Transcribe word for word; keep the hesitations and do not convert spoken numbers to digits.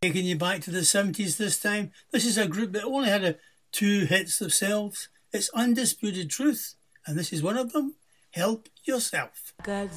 taking you back to the seventies this time. This is a group that only had a, two hits themselves. It's Undisputed Truth, and this is one of them, Help Yourself. Godzilla.